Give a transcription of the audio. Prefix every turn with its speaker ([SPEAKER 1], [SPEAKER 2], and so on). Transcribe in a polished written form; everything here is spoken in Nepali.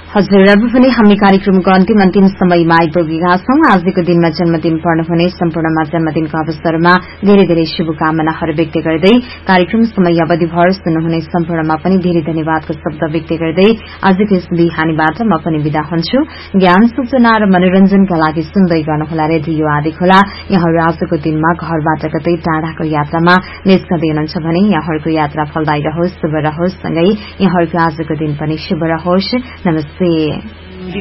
[SPEAKER 1] हजुर, अब पनि हामी कार्यक्रमको अन्तिम समयमा आइपुगेका छौं। आजको दिनमा जन्मदिन पर्नुहुने सम्पूर्णमा जन्मदिनको अवसरमा धेरै धेरै शुभकामनाहरू व्यक्त गर्दै कार्यक्रम समय अवधिभर सुन्नुहुने सम्पूर्णमा पनि धेरै धन्यवादको शब्द व्यक्त गर्दै आजको यस बिहानीबाट म पनि विदा हुन्छु। ज्ञान सूचना र मनोरञ्जनका लागि सुन्दै गर्नुहोला रेडियो आदिखोला। यहाँहरू आजको दिनमा घरबाट कतै टाढाको यात्रामा निस्कँदै हुनुहुन्छ भने यहाँहरूको यात्रा फलदायी रहोस्, शुभ रहोस्, सँगै यहाँहरूको आजको दिन पनि शुभ रहोस्। नमस्ते।